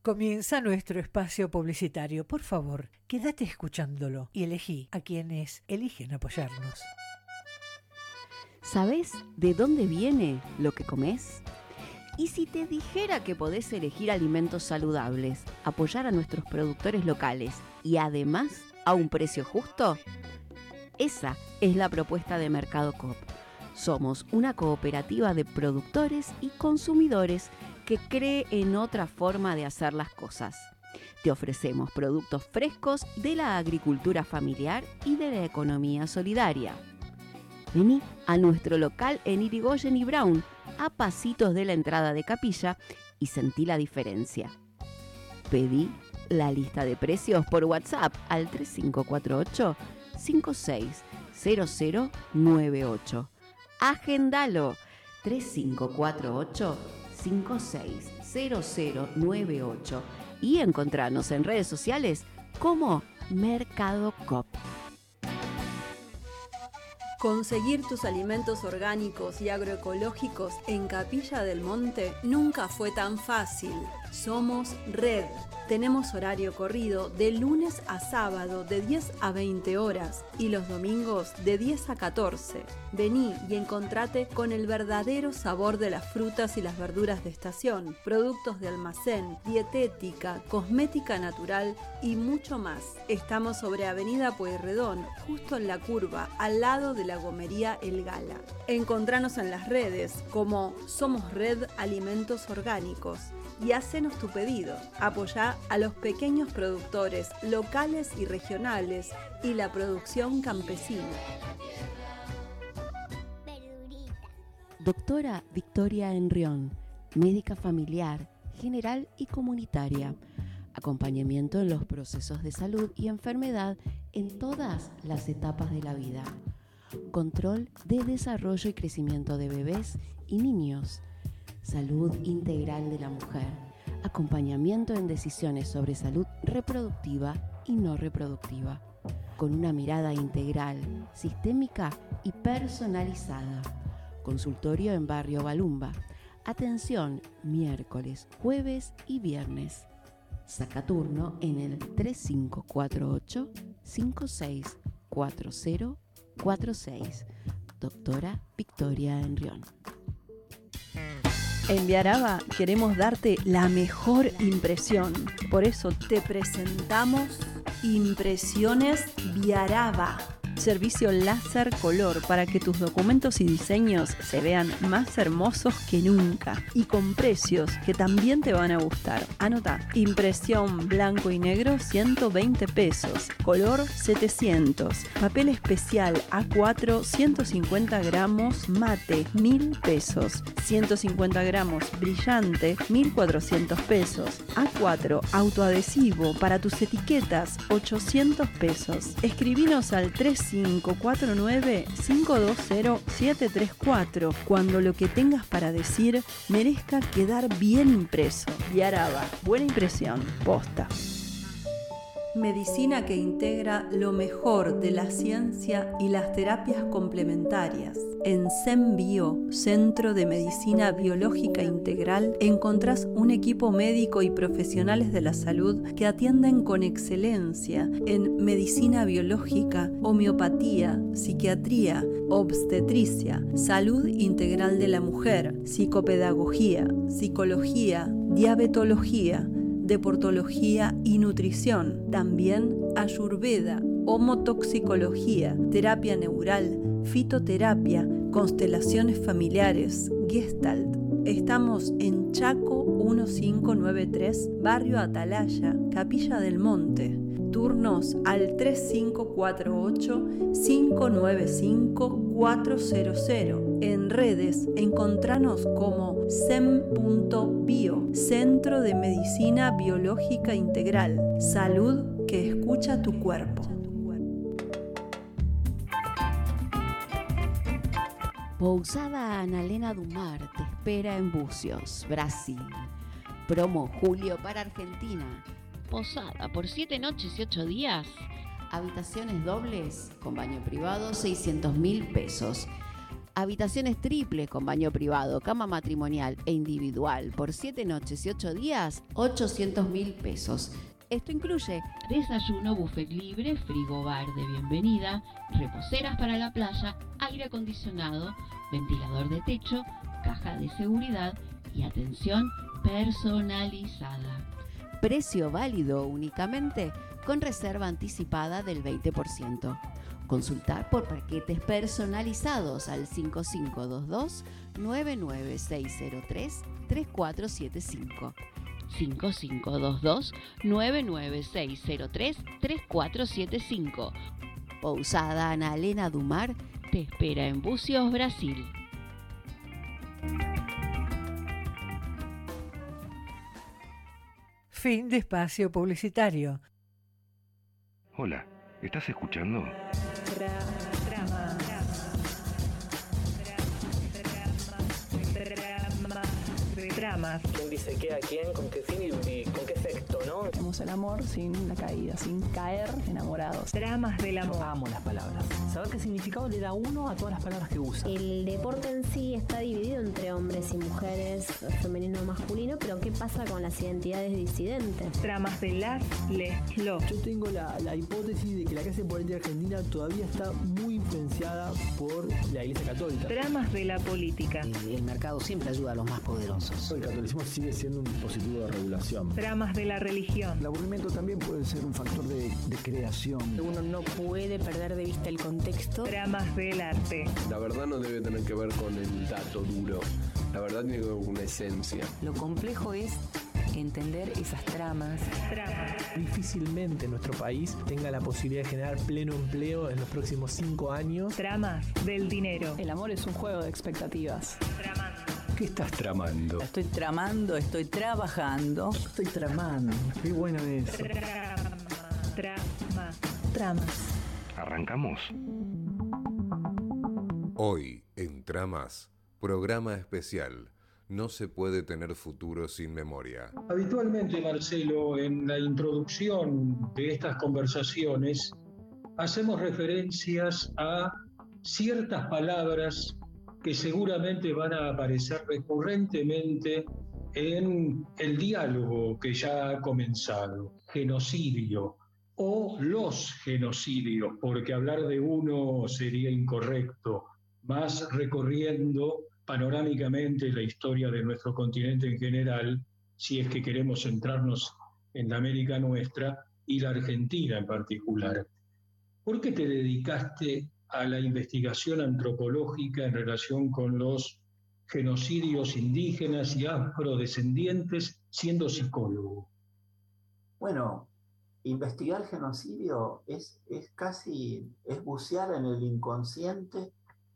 Comienza nuestro espacio publicitario. Por favor, quédate escuchándolo y elegí a quienes eligen apoyarnos. ¿Sabés de dónde viene lo que comés? ¿Y si te dijera que podés elegir alimentos saludables, apoyar a nuestros productores locales y además a un precio justo? Esa es la propuesta de Mercado Coop. Somos una cooperativa de productores y consumidores que cree en otra forma de hacer las cosas. Te ofrecemos productos frescos de la agricultura familiar y de la economía solidaria. Vení a nuestro local en Irigoyen y Brown, a pasitos de la entrada de Capilla, y sentí la diferencia. Pedí la lista de precios por WhatsApp al 3548-560098. Agendalo, 3548-560098, y encontranos en redes sociales como Mercado Coop. Conseguir tus alimentos orgánicos y agroecológicos en Capilla del Monte nunca fue tan fácil. Somos Red. Tenemos horario corrido de lunes a sábado de 10 a 20 horas y los domingos de 10 a 14. Vení y encontrate con el verdadero sabor de las frutas y las verduras de estación, productos de almacén, dietética, cosmética natural y mucho más. Estamos sobre Avenida Pueyrredón, justo en la curva, al lado de la gomería El Gala. Encontranos en las redes como Somos Red Alimentos Orgánicos y hacenos tu pedido. Apoyá a los pequeños productores locales y regionales y la producción campesina. Doctora Victoria Enrión, médica familiar, general y comunitaria. Acompañamiento en los procesos de salud y enfermedad en todas las etapas de la vida. Control de desarrollo y crecimiento de bebés y niños. Salud integral de la mujer. Acompañamiento en decisiones sobre salud reproductiva y no reproductiva. Con una mirada integral, sistémica y personalizada. Consultorio en Barrio Balumba. Atención miércoles, jueves y viernes. Saca turno en el 3548-564046. Doctora Victoria Enrión. En Viaraba queremos darte la mejor impresión. Por eso te presentamos Impresiones Viaraba. Servicio láser color para que tus documentos y diseños se vean más hermosos que nunca y con precios que también te van a gustar. Anota, impresión blanco y negro 120 pesos, color 700, papel especial A4 150 gramos mate 1000 pesos, 150 gramos brillante 1400 pesos, A4 autoadhesivo para tus etiquetas 800 pesos. Escribinos al 3549-520-734 cuando lo que tengas para decir merezca quedar bien impreso. Viaraba, buena impresión, posta. Medicina que integra lo mejor de la ciencia y las terapias complementarias. En CEMBio, Centro de Medicina Biológica Integral, encontrás un equipo médico y profesionales de la salud que atienden con excelencia en medicina biológica, homeopatía, psiquiatría, obstetricia, salud integral de la mujer, psicopedagogía, psicología, diabetología, deportología y nutrición. También ayurveda, homotoxicología, terapia neural, fitoterapia, constelaciones familiares, Gestalt. Estamos en Chaco 1593, Barrio Atalaya, Capilla del Monte. Turnos al 3548-595-400. En redes, encontranos como sem.bio, Centro de Medicina Biológica Integral. Salud que escucha tu cuerpo. Pousada Analena Dumar te espera en Bucios, Brasil. Promo Julio para Argentina. Posada por 7 noches y 8 días. Habitaciones dobles con baño privado, 600.000 pesos. Habitaciones triples con baño privado, cama matrimonial e individual por 7 noches y 8 días, 800.000 pesos. Esto incluye desayuno, buffet libre, frigobar de bienvenida, reposeras para la playa, aire acondicionado, ventilador de techo, caja de seguridad y atención personalizada. precio válido únicamente con reserva anticipada del 20%. Consultar por paquetes personalizados al 5522-99603-3475. 5522-99603-3475. Pousada Ana Elena Dumar te espera en Bucios, Brasil. Fin de espacio publicitario. Hola, ¿estás escuchando? Tramas. ¿Quién dice qué a quién, con qué fin y con qué efecto, no? Tenemos el amor sin la caída, sin caer enamorados. Tramas del amor. Amo las palabras. Saber qué significado le da uno a todas las palabras que usa. El deporte en sí está dividido entre hombres y mujeres, femenino o masculino, pero ¿qué pasa con las identidades disidentes? Tramas de las, les, los. Yo tengo la hipótesis de que la clase política argentina todavía está muy influenciada por la Iglesia Católica. Tramas de la política. El mercado siempre ayuda a los más poderosos. El catolicismo sigue siendo un dispositivo de regulación. Tramas de la religión. El aburrimiento también puede ser un factor de creación. Uno no puede perder de vista el contexto. Tramas del arte. La verdad no debe tener que ver con el dato duro. La verdad tiene que ver con una esencia. Lo complejo es entender esas tramas. Difícilmente nuestro país tenga la posibilidad de generar pleno empleo en los próximos 5 años. Tramas del dinero. El amor es un juego de expectativas. Tramando. ¿Qué estás tramando? Estoy tramando, estoy trabajando. Estoy tramando. Qué bueno eso. Tramas. ¿Arrancamos? Hoy, en Tramas, programa especial. No se puede tener futuro sin memoria. Habitualmente, Marcelo, en la introducción de estas conversaciones, hacemos referencias a ciertas palabras que seguramente van a aparecer recurrentemente en el diálogo que ya ha comenzado. Genocidio o los genocidios, porque hablar de uno sería incorrecto, más recorriendo panorámicamente la historia de nuestro continente en general, si es que queremos centrarnos en la América nuestra y la Argentina en particular. ¿Por qué te dedicaste a la investigación antropológica en relación con los genocidios indígenas y afrodescendientes siendo psicólogo? Bueno, investigar genocidio es bucear en el inconsciente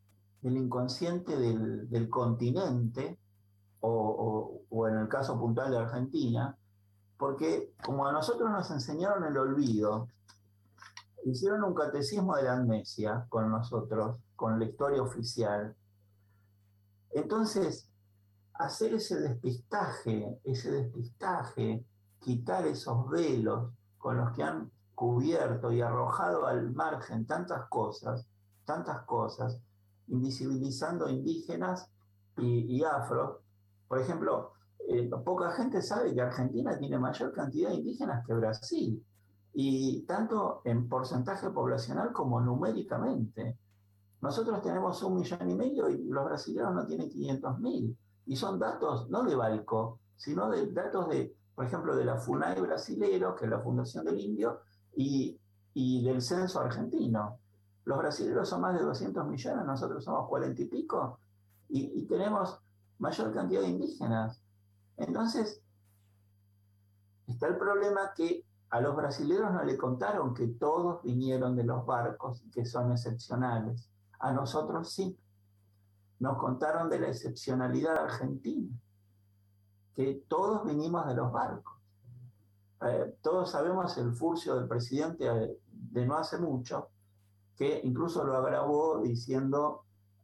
del continente o en el caso puntual de Argentina, porque como a nosotros nos enseñaron el olvido, hicieron un catecismo de la amnesia con nosotros, con la historia oficial. Entonces, hacer ese despistaje, quitar esos velos con los que han cubierto y arrojado al margen tantas cosas, invisibilizando indígenas y afros. Por ejemplo, poca gente sabe que Argentina tiene mayor cantidad de indígenas que Brasil, y tanto en porcentaje poblacional como numéricamente. Nosotros tenemos 1,5 millones y los brasileños no tienen 500.000. Y son datos no de Balco, sino de datos de, por ejemplo, de la FUNAI brasilero, que es la Fundación del Indio, y del censo argentino. Los brasileños son más de 200 millones, nosotros somos 40 y pico, y tenemos mayor cantidad de indígenas. Entonces, está el problema que a los brasileños no le contaron que todos vinieron de los barcos y que son excepcionales. A nosotros sí. Nos contaron de la excepcionalidad argentina, que todos vinimos de los barcos. Todos sabemos el furcio del presidente de no hace mucho, que incluso lo agravó diciendo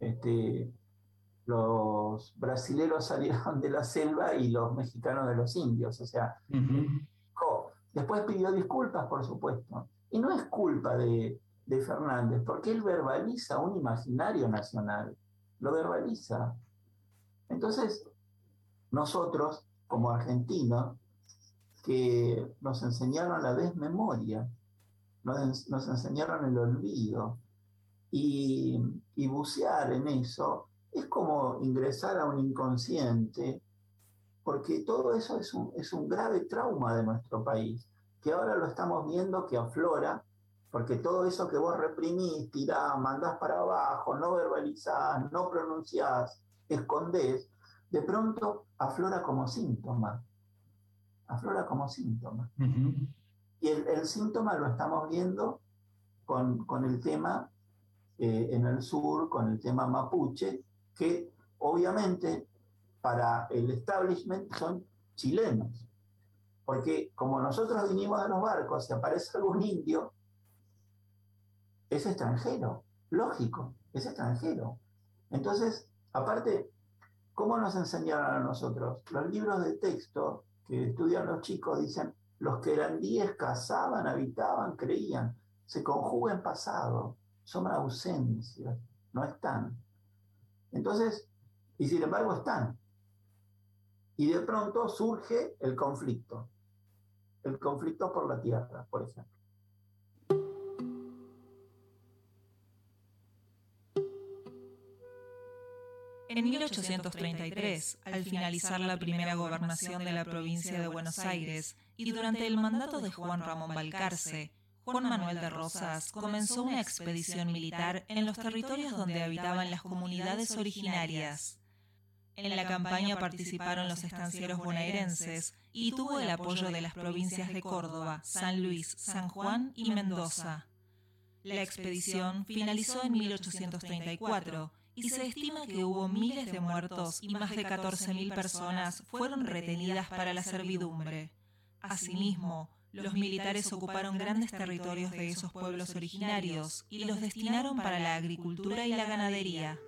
los brasileros salieron de la selva y los mexicanos de los indios. O sea, después pidió disculpas, por supuesto. Y no es culpa de Fernández, porque él verbaliza un imaginario nacional. lo verbaliza. Entonces, nosotros, como argentinos, que nos enseñaron la desmemoria, nos enseñaron el olvido, y bucear en eso es como ingresar a un inconsciente, porque todo eso es un grave trauma de nuestro país, que ahora lo estamos viendo que aflora, porque todo eso que vos reprimís, tirás, mandás para abajo, no verbalizás, no pronunciás, escondés, de pronto aflora como síntoma. Y el síntoma lo estamos viendo con el tema en el sur, con el tema mapuche, que obviamente para el establishment son chilenos. Porque como nosotros vinimos de los barcos, si aparece algún indio, es extranjero, lógico, es extranjero. Entonces, aparte, ¿cómo nos enseñaron a nosotros? Los libros de texto que estudian los chicos dicen, los querandíes cazaban, habitaban, creían, se conjuga en pasado, son ausencias, no están. Entonces, y sin embargo están. Y de pronto surge el conflicto por la tierra, por ejemplo. En 1833, al finalizar la primera gobernación de la provincia de Buenos Aires y durante el mandato de Juan Ramón Balcarce, Juan Manuel de Rosas comenzó una expedición militar en los territorios donde habitaban las comunidades originarias. En la campaña participaron los estancieros bonaerenses y tuvo el apoyo de las provincias de Córdoba, San Luis, San Juan y Mendoza. La expedición finalizó en 1834 y se estima que hubo miles de muertos y más de 14.000 personas fueron retenidas para la servidumbre. Asimismo, los militares ocuparon grandes territorios de esos pueblos originarios y los destinaron para la agricultura y la ganadería.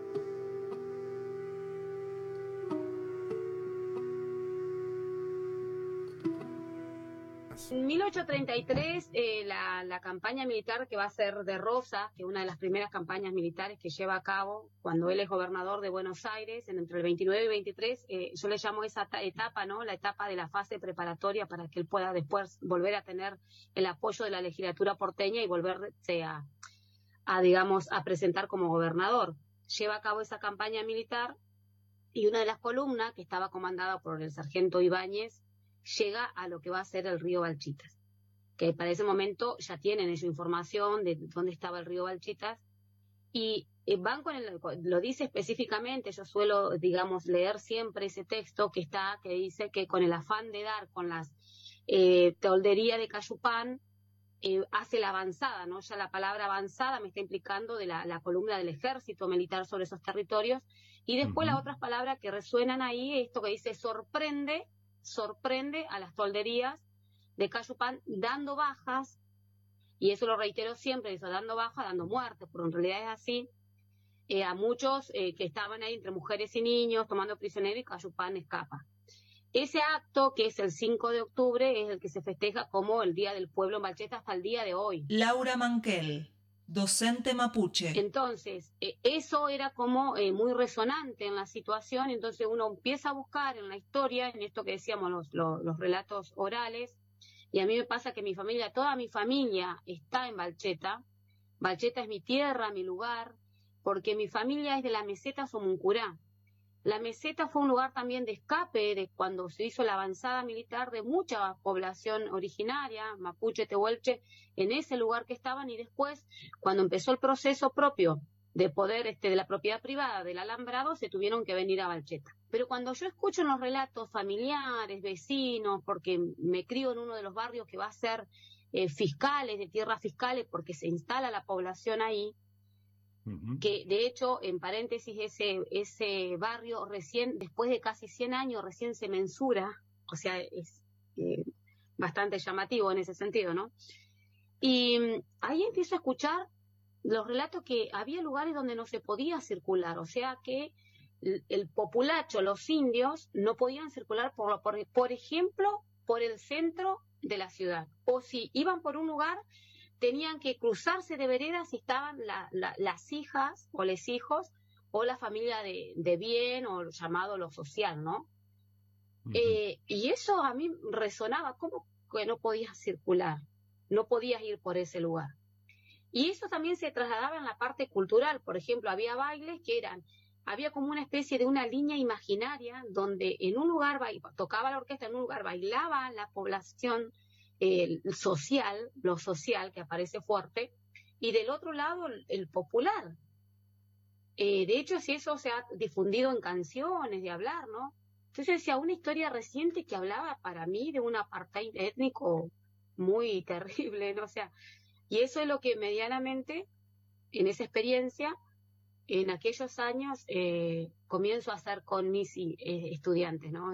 En 1833, la campaña militar que va a ser de Rosa, que es una de las primeras campañas militares que lleva a cabo cuando él es gobernador de Buenos Aires, entre el 29 y 23, yo le llamo esa etapa, ¿no? La etapa de la fase preparatoria para que él pueda después volver a tener el apoyo de la legislatura porteña y volverse digamos, a presentar como gobernador. Lleva a cabo esa campaña militar y una de las columnas, que estaba comandada por el sargento Ibáñez, llega a lo que va a ser el río Balchitas, que para ese momento ya tienen esa información de dónde estaba el río Balchitas, y van lo dice específicamente, yo suelo, digamos, leer siempre ese texto que dice que con el afán de dar con las tolderías de Cayupán, hace la avanzada, ¿no? Ya la palabra avanzada me está implicando de la columna del ejército militar sobre esos territorios, y después las otras palabras que resuenan ahí, esto que dice sorprende a las tolderías de Cayupán dando bajas, y eso lo reitero siempre, eso dando bajas, dando muertes, pero en realidad es así, a muchos que estaban ahí entre mujeres y niños tomando prisioneros, y Cayupán escapa. Ese acto, que es el 5 de octubre, es el que se festeja como el Día del Pueblo en Balcheta hasta el día de hoy. Laura Manquel, docente mapuche. Entonces, eso era como muy resonante en la situación, entonces uno empieza a buscar en la historia, en esto que decíamos, los relatos orales, y a mí me pasa que toda mi familia está en Balcheta. Balcheta es mi tierra, mi lugar, porque mi familia es de la meseta Somuncurá. La meseta fue un lugar también de escape de cuando se hizo la avanzada militar de mucha población originaria, mapuche, tehuelche, en ese lugar que estaban, y después, cuando empezó el proceso propio de poder de la propiedad privada del alambrado, se tuvieron que venir a Balcheta. Pero cuando yo escucho en los relatos familiares, vecinos, porque me crío en uno de los barrios que va a ser fiscales, de tierras fiscales, porque se instala la población ahí, que de hecho, en paréntesis, ese barrio recién, después de casi 100 años, recién se mensura, o sea, es bastante llamativo en ese sentido, ¿no? Y ahí empiezo a escuchar los relatos que había lugares donde no se podía circular, o sea que el populacho, los indios, no podían circular, por ejemplo, por el centro de la ciudad, o si iban por un lugar, tenían que cruzarse de veredas si estaban las hijas o les hijos o la familia de bien, o llamado lo social, ¿no? Y eso a mí resonaba, ¿cómo que no podías circular? No podías ir por ese lugar. Y eso también se trasladaba en la parte cultural. Por ejemplo, había bailes que había como una especie de una línea imaginaria donde en un lugar tocaba la orquesta, en un lugar bailaba la población social, lo social que aparece fuerte, y del otro lado el popular. De hecho, si eso se ha difundido en canciones, de hablar, ¿no? Entonces yo decía, una historia reciente que hablaba para mí de un apartheid étnico muy terrible, ¿no? O sea, y eso es lo que medianamente, en esa experiencia, en aquellos años, comienzo a hacer con mis estudiantes, ¿no?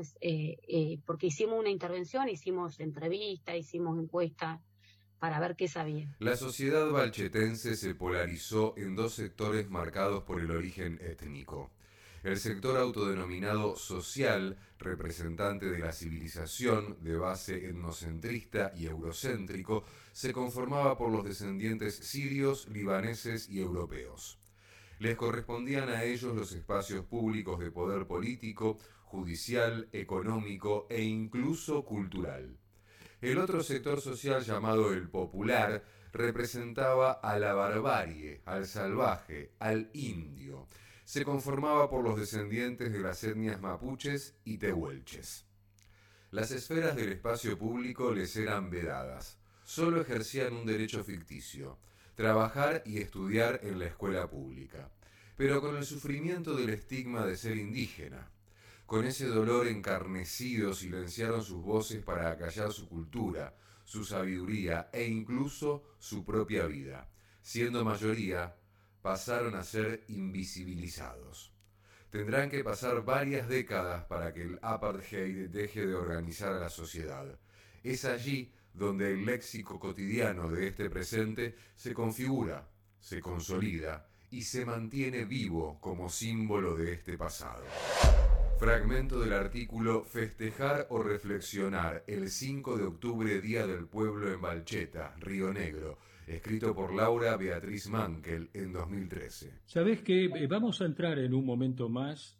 Porque hicimos una intervención, hicimos entrevista, hicimos encuesta para ver qué sabían. La sociedad balchetense se polarizó en dos sectores marcados por el origen étnico. El sector autodenominado social, representante de la civilización de base etnocentrista y eurocéntrico, se conformaba por los descendientes sirios, libaneses y europeos. Les correspondían a ellos los espacios públicos de poder político, judicial, económico e incluso cultural. El otro sector social, llamado el popular, representaba a la barbarie, al salvaje, al indio. Se conformaba por los descendientes de las etnias mapuches y tehuelches. Las esferas del espacio público les eran vedadas. Solo ejercían un derecho ficticio: trabajar y estudiar en la escuela pública, pero con el sufrimiento del estigma de ser indígena. Con ese dolor encarnecido silenciaron sus voces para acallar su cultura, su sabiduría e incluso su propia vida. Siendo mayoría, pasaron a ser invisibilizados. Tendrán que pasar varias décadas para que el apartheid deje de organizar a la sociedad. Es allí donde el léxico cotidiano de este presente se configura, se consolida y se mantiene vivo como símbolo de este pasado. Fragmento del artículo Festejar o reflexionar el 5 de octubre, Día del Pueblo en Balcheta, Río Negro, escrito por Laura Beatriz Mankel en 2013. Sabés que vamos a entrar en un momento más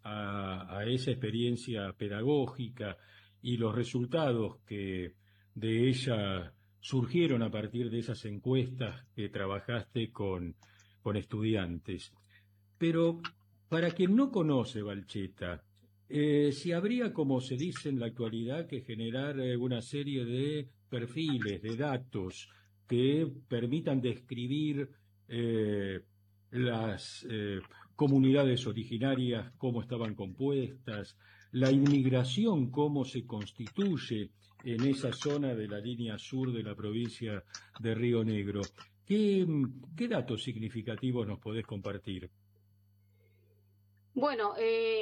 a esa experiencia pedagógica y los resultados que de ella surgieron a partir de esas encuestas que trabajaste con estudiantes. Pero para quien no conoce Balcheta, si habría, como se dice en la actualidad, que generar una serie de perfiles, de datos que permitan describir las comunidades originarias, cómo estaban compuestas, la inmigración, cómo se constituye en esa zona de la línea sur de la provincia de Río Negro. ¿Qué datos significativos nos podés compartir? Bueno,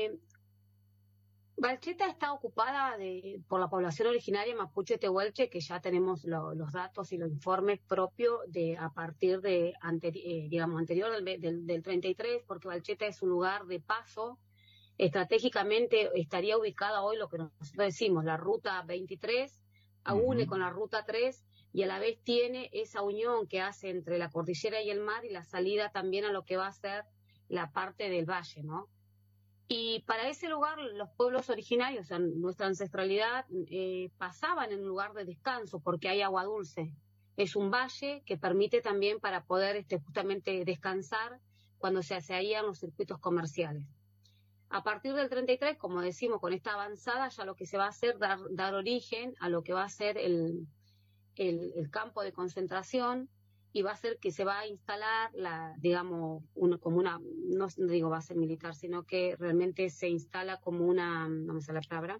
Balcheta está ocupada por la población originaria mapuche tehuelche, que ya tenemos los datos y los informes propios a partir de anterior del 33, porque Balcheta es un lugar de paso. Estratégicamente estaría ubicada hoy lo que nosotros decimos, la ruta 23, une con la ruta 3 y a la vez tiene esa unión que hace entre la cordillera y el mar y la salida también a lo que va a ser la parte del valle, ¿no? Y para ese lugar los pueblos originarios, o sea, nuestra ancestralidad, pasaban en un lugar de descanso porque hay agua dulce. Es un valle que permite también para poder justamente descansar cuando se hacían los circuitos comerciales. A partir del 33, como decimos, con esta avanzada, ya lo que se va a hacer dar origen a lo que va a ser el campo de concentración, y va a ser que se va a instalar no digo base militar, sino que realmente se instala como no me sale la palabra,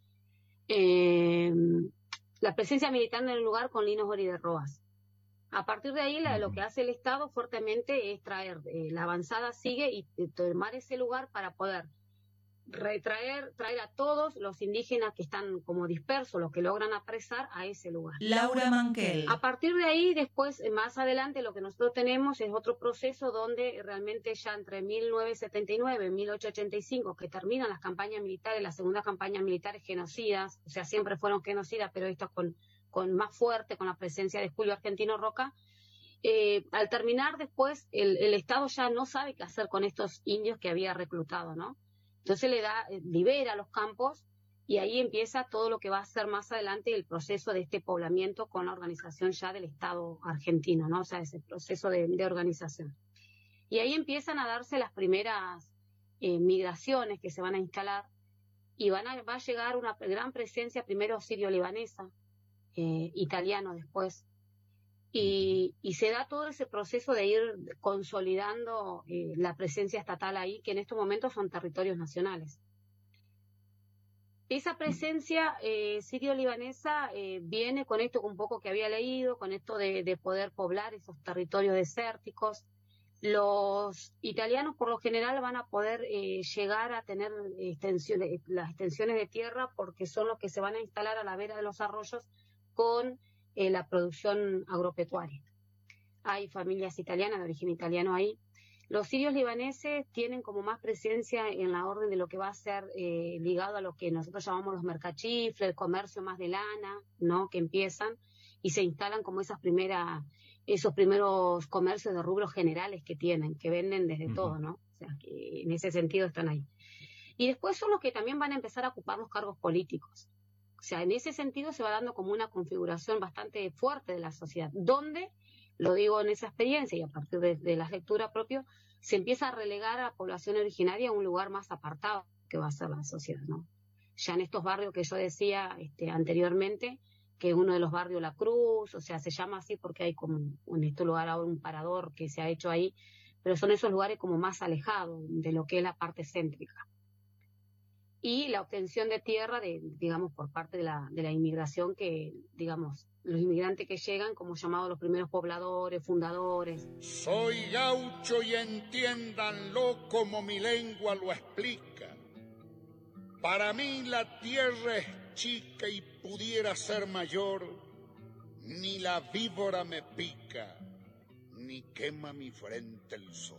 la presencia militar en el lugar con Lino Ori de Roas. A partir de ahí, lo que hace el Estado fuertemente es traer, la avanzada sigue y tomar ese lugar para poder traer a todos los indígenas que están como dispersos, los que logran apresar a ese lugar. Laura Mankel. A partir de ahí, después, más adelante, lo que nosotros tenemos es otro proceso donde realmente ya entre 1979 y 1885, que terminan las campañas militares, las segundas campañas militares genocidas, o sea, siempre fueron genocidas, pero estas con más fuerte, con la presencia de Julio Argentino Roca, al terminar después, el Estado ya no sabe qué hacer con estos indios que había reclutado, ¿no? Entonces libera los campos y ahí empieza todo lo que va a ser más adelante el proceso de este poblamiento con la organización ya del Estado argentino, ¿no? O sea, ese proceso de organización. Y ahí empiezan a darse las primeras migraciones que se van a instalar y va a llegar una gran presencia, primero sirio-libanesa, italiano después, y se da todo ese proceso de ir consolidando la presencia estatal ahí, que en estos momentos son territorios nacionales. Esa presencia sirio-libanesa viene con esto un poco que había leído, con esto de poder poblar esos territorios desérticos. Los italianos por lo general van a poder llegar a tener las extensiones de tierra porque son los que se van a instalar a la vera de los arroyos con la producción agropecuaria. Hay familias italianas de origen italiano ahí. Los sirios libaneses tienen como más presencia en la orden de lo que va a ser ligado a lo que nosotros llamamos los mercachifles, el comercio más de lana, ¿no? Que empiezan y se instalan como esos primeros comercios de rubros generales que tienen, que venden desde todo, ¿no? O sea, que en ese sentido están ahí. Y después son los que también van a empezar a ocupar los cargos políticos. O sea, en ese sentido se va dando como una configuración bastante fuerte de la sociedad, donde, lo digo en esa experiencia y a partir de la lectura propia, se empieza a relegar a la población originaria a un lugar más apartado que va a ser la sociedad, ¿no? Ya en estos barrios que yo decía anteriormente, que uno de los barrios La Cruz, o sea, se llama así porque hay como en este lugar ahora un parador que se ha hecho ahí, pero son esos lugares como más alejados de lo que es la parte céntrica. Y la obtención de tierra, digamos, por parte de la inmigración que, digamos, los inmigrantes que llegan como llamados los primeros pobladores, fundadores. Soy gaucho y entiéndanlo como mi lengua lo explica. Para mí la tierra es chica y pudiera ser mayor, ni la víbora me pica, ni quema mi frente el sol.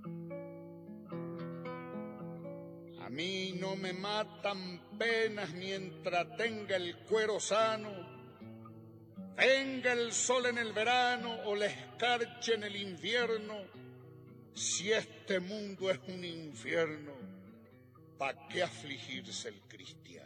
A mí no me matan penas mientras tenga el cuero sano, venga el sol en el verano o la escarcha en el invierno. Si este mundo es un infierno, ¿pa' qué afligirse el cristiano?